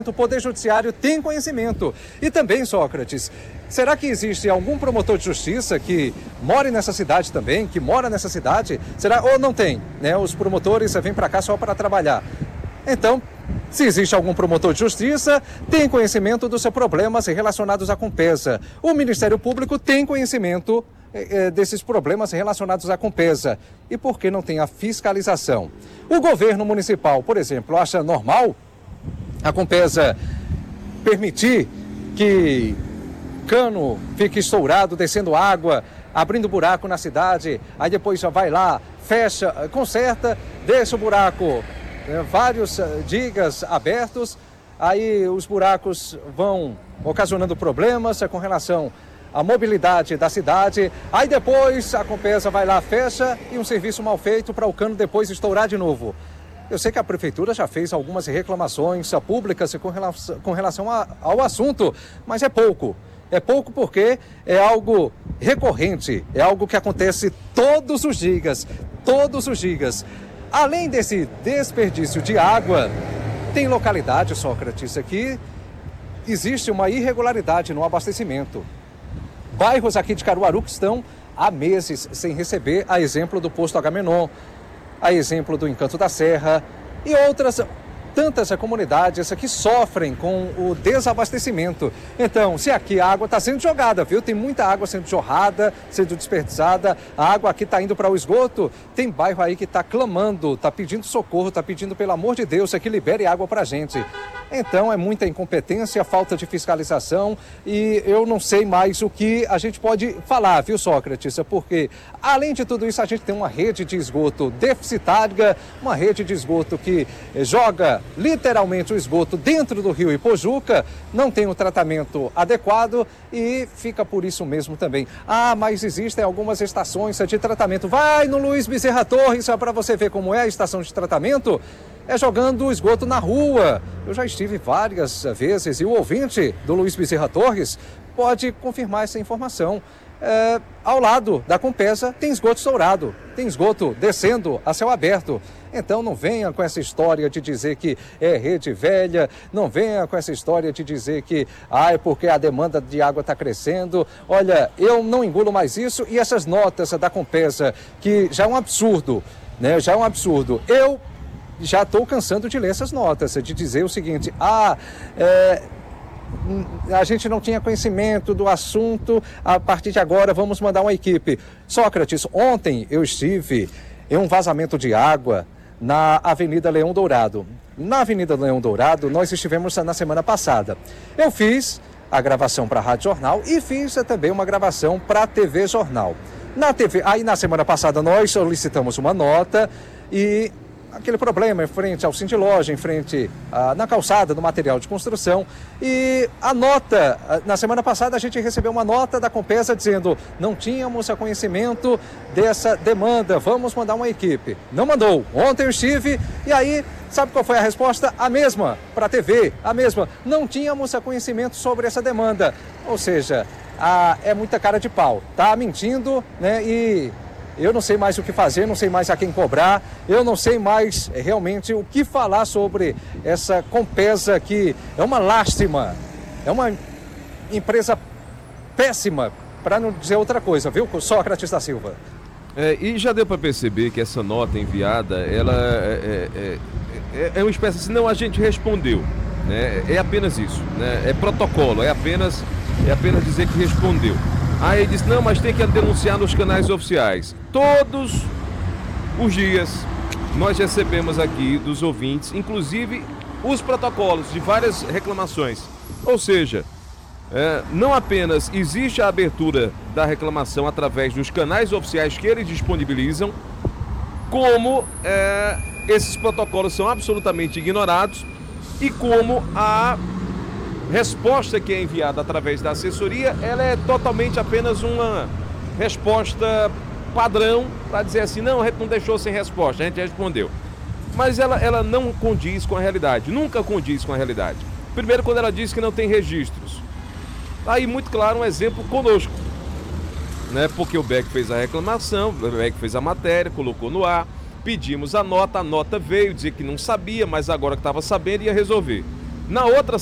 O Poder Judiciário tem conhecimento. E também, Sócrates, será que existe algum promotor de justiça que mora nessa cidade também, que mora nessa cidade? Será ou não tem, né? Os promotores vêm para cá só para trabalhar. Então, se existe algum promotor de justiça, tem conhecimento dos seus problemas relacionados à Compesa. O Ministério Público tem conhecimento desses problemas relacionados à Compesa. E por que não tem a fiscalização? O governo municipal, por exemplo, acha normal a Compesa permitir que cano fique estourado, descendo água, abrindo buraco na cidade, aí depois já vai lá, fecha, conserta, deixa o buraco, vários digas abertos, aí os buracos vão ocasionando problemas com relação à mobilidade da cidade, aí depois a Compesa vai lá, fecha e um serviço mal feito para o cano depois estourar de novo. Eu sei que a Prefeitura já fez algumas reclamações públicas com relação ao assunto, mas é pouco. É pouco porque é algo recorrente, é algo que acontece todos os dias, todos os dias. Além desse desperdício de água, tem localidade, Sócrates, aqui existe uma irregularidade no abastecimento. Bairros aqui de Caruaru que estão há meses sem receber, a exemplo do posto Agamenon, a exemplo do Encanto da Serra e outras tantas comunidades que sofrem com o desabastecimento. Então, se aqui a água está sendo jogada, viu? Tem muita água sendo jorrada, sendo desperdiçada, a água aqui está indo para o esgoto, tem bairro aí que está clamando, está pedindo socorro, está pedindo pelo amor de Deus que libere água para a gente. Então, é muita incompetência, falta de fiscalização e eu não sei mais o que a gente pode falar, viu, Sócrates? Porque, além de tudo isso, a gente tem uma rede de esgoto deficitária, uma rede de esgoto que joga literalmente o esgoto dentro do rio Ipojuca, não tem um tratamento adequado e fica por isso mesmo também. Ah, mas existem algumas estações de tratamento. Vai no Luiz Bezerra Torres para você ver como é a estação de tratamento. É jogando o esgoto na rua. Eu já estive várias vezes e o ouvinte do Luiz Bezerra Torres pode confirmar essa informação. Ao lado da Compesa tem esgoto estourado, tem esgoto descendo a céu aberto. Então não venha com essa história de dizer que é rede velha, não venha com essa história de dizer que é porque a demanda de água está crescendo. Olha, eu não engulo mais isso e essas notas da Compesa, que já é um absurdo, né? Já é um absurdo. Eu já estou cansando de ler essas notas, de dizer o seguinte, a gente não tinha conhecimento do assunto, a partir de agora vamos mandar uma equipe. Sócrates, ontem eu estive em um vazamento de água na Avenida Leão Dourado. Na Avenida Leão Dourado, nós estivemos na semana passada. Eu fiz a gravação para a Rádio Jornal e fiz também uma gravação para a TV Jornal. Aí na semana passada nós solicitamos uma nota e aquele problema em frente ao Cindy Loja, em frente na calçada do material de construção. E a nota, na semana passada a gente recebeu uma nota da Compesa dizendo não tínhamos conhecimento dessa demanda, vamos mandar uma equipe. Não mandou. Ontem eu estive e aí, sabe qual foi a resposta? A mesma, para a TV, a mesma. Não tínhamos conhecimento sobre essa demanda. Ou seja, é muita cara de pau. Tá mentindo, né? E eu não sei mais o que fazer, não sei mais a quem cobrar, eu não sei mais realmente o que falar sobre essa Compesa que é uma lástima, é uma empresa péssima, para não dizer outra coisa, viu, Sócrates da Silva? E já deu para perceber que essa nota enviada, ela é uma espécie assim, não, a gente respondeu, né? É apenas isso, né? É protocolo, é apenas dizer que respondeu. Aí ele disse, não, mas tem que denunciar nos canais oficiais. Todos os dias nós recebemos aqui dos ouvintes, inclusive os protocolos de várias reclamações. Ou seja, não apenas existe a abertura da reclamação através dos canais oficiais que eles disponibilizam, como esses protocolos são absolutamente ignorados e como a resposta que é enviada através da assessoria, ela é totalmente apenas uma resposta padrão para dizer assim, não deixou sem resposta, a gente respondeu. Mas ela não condiz com a realidade, nunca condiz com a realidade. Primeiro, quando ela diz que não tem registros. Aí, muito claro, um exemplo conosco, né? Porque o Beck fez a reclamação, o Beck fez a matéria, colocou no ar, pedimos a nota veio, dizer que não sabia, mas agora que estava sabendo ia resolver. Na outra